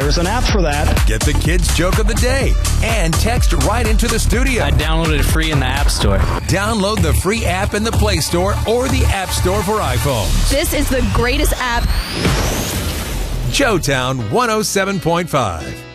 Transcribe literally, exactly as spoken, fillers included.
There's an app for that. Get the kids' joke of the day and text right into the studio. I downloaded it free in the App Store. Download the free app in the Play Store or the App Store for iPhones. This is the greatest app. Joetown one oh seven point five.